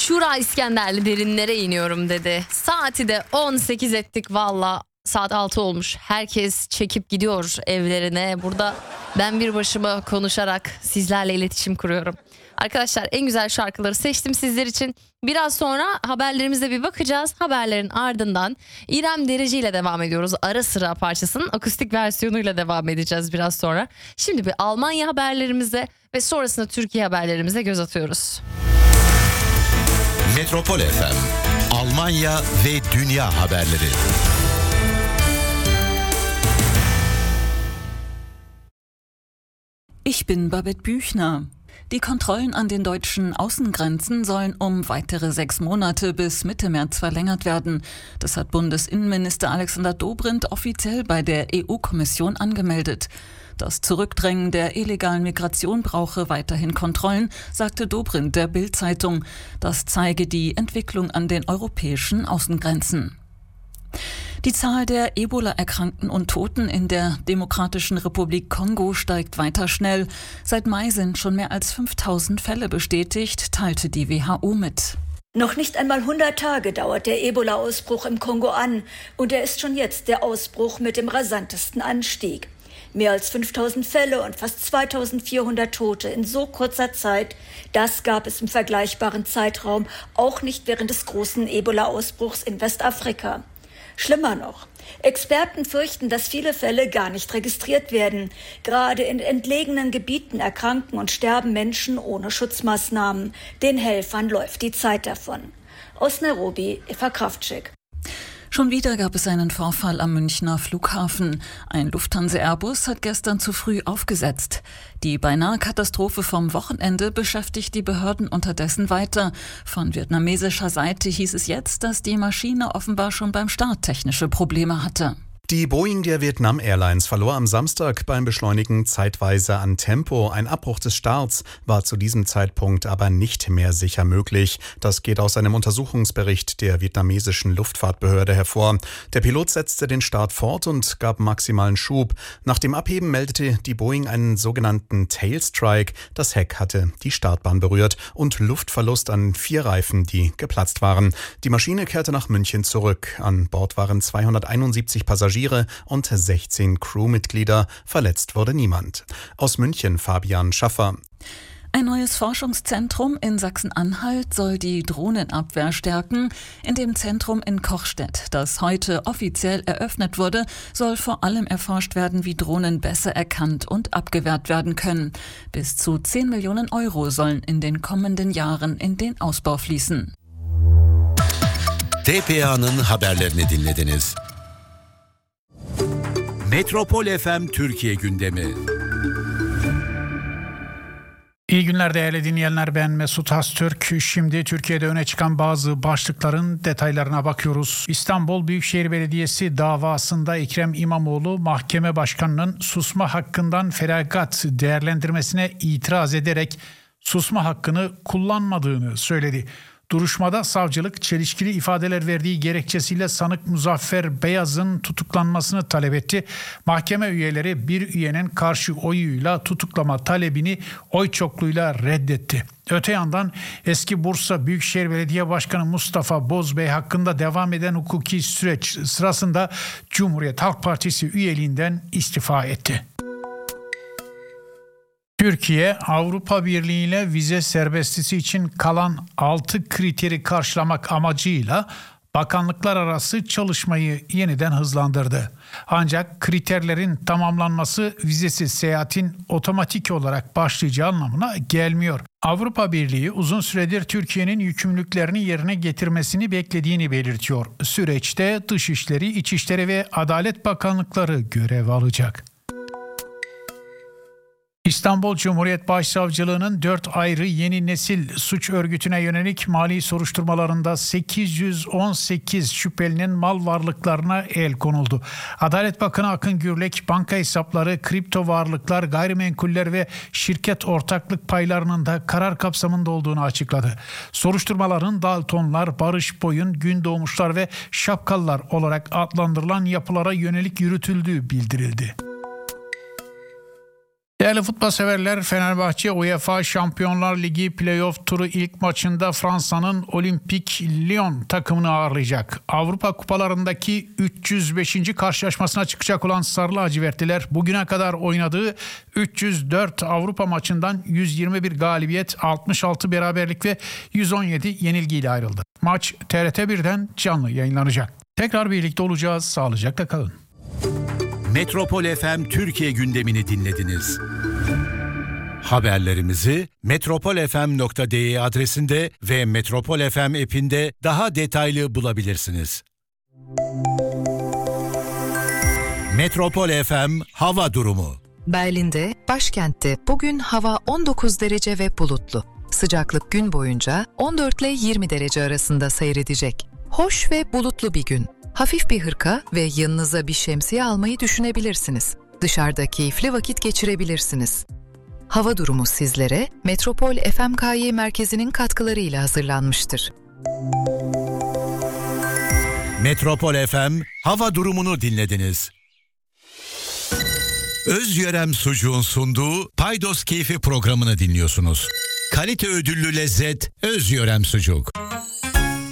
Şura İskenderli derinlere iniyorum dedi. Saati de 18 ettik valla. Saat 6 olmuş. Herkes çekip gidiyor evlerine. Burada ben bir başıma konuşarak sizlerle iletişim kuruyorum. Arkadaşlar en güzel şarkıları seçtim sizler için. Biraz sonra haberlerimize bir bakacağız. Haberlerin ardından İrem Derici ile devam ediyoruz. Ara sıra parçasının akustik versiyonuyla devam edeceğiz biraz sonra. Şimdi bir Almanya haberlerimize ve sonrasında Türkiye haberlerimize göz atıyoruz. Metropol FM, Almanya ve dünya haberleri. Ich bin Babette Büchner. Die Kontrollen an den deutschen Außengrenzen sollen um weitere 6 Monate bis Mitte März verlängert werden. Das hat Bundesinnenminister Alexander Dobrindt offiziell bei der EU-Kommission angemeldet. Das Zurückdrängen der illegalen Migration brauche weiterhin Kontrollen, sagte Dobrindt der Bild-Zeitung. Das zeige die Entwicklung an den europäischen Außengrenzen. Die Zahl der Ebola-Erkrankten und Toten in der Demokratischen Republik Kongo steigt weiter schnell. Seit Mai sind schon mehr als 5000 Fälle bestätigt, teilte die WHO mit. Noch nicht einmal 100 Tage dauert der Ebola-Ausbruch im Kongo an und er ist schon jetzt der Ausbruch mit dem rasantesten Anstieg. Mehr als 5000 Fälle und fast 2400 Tote in so kurzer Zeit, das gab es im vergleichbaren Zeitraum auch nicht während des großen Ebola-Ausbruchs in Westafrika. Schlimmer noch, Experten fürchten, dass viele Fälle gar nicht registriert werden. Gerade in entlegenen Gebieten erkranken und sterben Menschen ohne Schutzmaßnahmen. Den Helfern läuft die Zeit davon. Aus Nairobi, Eva Kraftschik. Schon wieder gab es einen Vorfall am Münchner Flughafen. Ein Lufthansa-Airbus hat gestern zu früh aufgesetzt. Die beinahe Katastrophe vom Wochenende beschäftigt die Behörden unterdessen weiter. Von vietnamesischer Seite hieß es jetzt, dass die Maschine offenbar schon beim Start technische Probleme hatte. Die Boeing der Vietnam Airlines verlor am Samstag beim Beschleunigen zeitweise an Tempo. Ein Abbruch des Starts war zu diesem Zeitpunkt aber nicht mehr sicher möglich. Das geht aus einem Untersuchungsbericht der vietnamesischen Luftfahrtbehörde hervor. Der Pilot setzte den Start fort und gab maximalen Schub. Nach dem Abheben meldete die Boeing einen sogenannten Tailstrike. Das Heck hatte die Startbahn berührt und Luftverlust an 4 Reifen, die geplatzt waren. Die Maschine kehrte nach München zurück. An Bord waren 271 Passagiere und 16 Crewmitglieder. Verletzt wurde niemand. Aus München Fabian Schaffer. Ein neues Forschungszentrum in Sachsen-Anhalt soll die Drohnenabwehr stärken. In dem Zentrum in Kochstedt, das heute offiziell eröffnet wurde, soll vor allem erforscht werden, wie Drohnen besser erkannt und abgewehrt werden können. Bis zu 10 Millionen Euro sollen in den kommenden Jahren in den Ausbau fließen. TPA'nın haberlerini dinlediniz. Metropol FM Türkiye gündemi. İyi günler değerli dinleyenler, ben Mesut Hastürk. Şimdi Türkiye'de öne çıkan bazı başlıkların detaylarına bakıyoruz. İstanbul Büyükşehir Belediyesi davasında Ekrem İmamoğlu mahkeme başkanının susma hakkından feragat değerlendirmesine itiraz ederek susma hakkını kullanmadığını söyledi. Duruşmada savcılık çelişkili ifadeler verdiği gerekçesiyle sanık Muzaffer Beyaz'ın tutuklanmasını talep etti. Mahkeme üyeleri bir üyenin karşı oyuyla tutuklama talebini oy çokluğuyla reddetti. Öte yandan eski Bursa Büyükşehir Belediye Başkanı Mustafa Bozbey hakkında devam eden hukuki süreç sırasında Cumhuriyet Halk Partisi üyeliğinden istifa etti. Türkiye, Avrupa Birliği ile vize serbestisi için kalan 6 kriteri karşılamak amacıyla bakanlıklar arası çalışmayı yeniden hızlandırdı. Ancak kriterlerin tamamlanması vizesiz seyahatin otomatik olarak başlayacağı anlamına gelmiyor. Avrupa Birliği uzun süredir Türkiye'nin yükümlülüklerini yerine getirmesini beklediğini belirtiyor. Süreçte Dışişleri, İçişleri ve Adalet Bakanlıkları görev alacak. İstanbul Cumhuriyet Başsavcılığı'nın 4 ayrı yeni nesil suç örgütüne yönelik mali soruşturmalarında 818 şüphelinin mal varlıklarına el konuldu. Adalet Bakanı Akın Gürlek, banka hesapları, kripto varlıklar, gayrimenkuller ve şirket ortaklık paylarının da karar kapsamında olduğunu açıkladı. Soruşturmaların Daltonlar, Barış Boyun, Gündoğmuşlar ve Şapkalılar olarak adlandırılan yapılara yönelik yürütüldüğü bildirildi. Değerli futbol severler, Fenerbahçe UEFA Şampiyonlar Ligi playoff turu ilk maçında Fransa'nın Olympique Lyon takımını ağırlayacak. Avrupa kupalarındaki 305. karşılaşmasına çıkacak olan Sarı Lacivertliler bugüne kadar oynadığı 304 Avrupa maçından 121 galibiyet, 66 beraberlik ve 117 yenilgiyle ayrıldı. Maç TRT 1'den canlı yayınlanacak. Tekrar birlikte olacağız. Sağlıcakla kalın. Metropol FM Türkiye gündemini dinlediniz. Haberlerimizi metropolfm.de adresinde ve Metropol FM app'inde daha detaylı bulabilirsiniz. Metropol FM hava durumu. Berlin'de, başkentte bugün hava 19 derece ve bulutlu. Sıcaklık gün boyunca 14 ile 20 derece arasında seyredecek. Hoş ve bulutlu bir gün. Hafif bir hırka ve yanınıza bir şemsiye almayı düşünebilirsiniz. Dışarıda keyifli vakit geçirebilirsiniz. Hava durumu sizlere Metropol FMKY merkezinin katkılarıyla hazırlanmıştır. Metropol FM hava durumunu dinlediniz. Özyörem Sucuğun sunduğu Paydos Keyfi programını dinliyorsunuz. Kalite ödüllü lezzet Özyörem Sucuk.